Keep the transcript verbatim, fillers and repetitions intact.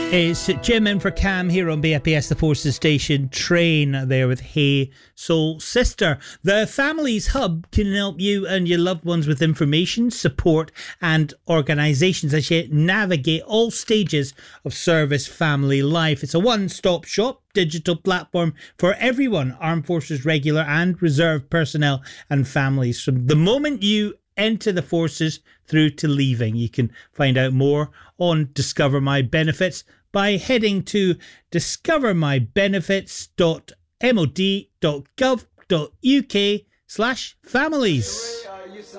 It's Jim in for Cam here on B F P S, the Forces Station. Train there with Hey Soul Sister. The Families Hub can help you and your loved ones with information, support and organisations as you navigate all stages of service family life. It's a one-stop shop digital platform for everyone, armed forces, regular and reserve personnel and families. From the moment you enter the forces through to leaving. You can find out more on Discover My Benefits by heading to discover my benefits dot mod dot gov dot uk slash families.